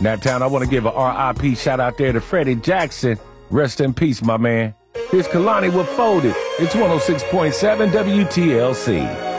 Naptown, I want to give a RIP shout out there to Freddie Jackson. Rest in peace, my man. Here's Kalani with Folded. It's 106.7 WTLC.